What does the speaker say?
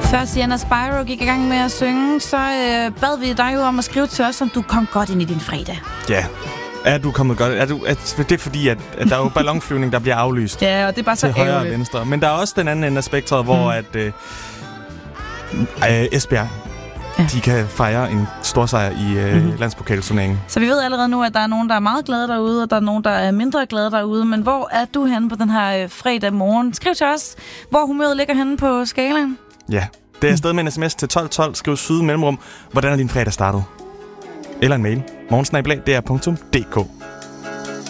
Før Sienna Spyro gik i gang med at synge, så bad vi dig jo om at skrive til os, om du kom godt ind i din fredag. Ja. Er du kommet godt? Det er fordi, at der er jo ballonflyvning, der bliver aflyst. Ja, og det er bare så til højre og ærgerligt. venstre. Men der er også den anden ende af spektret, hvor Esbjerg, de kan fejre en stor sejr i landspokalturneringen. Så vi ved allerede nu, at der er nogen, der er meget glade derude, og der er nogen, der er mindre glade derude. Men hvor er du henne på den her fredag morgen? Skriv til os, hvor humøret ligger henne på skalaen. Ja, det er afsted med en sms til 1212. Skriv syd mellemrum. Hvordan er din fredag startet? Eller en mail. morgensnabelag.dr.dk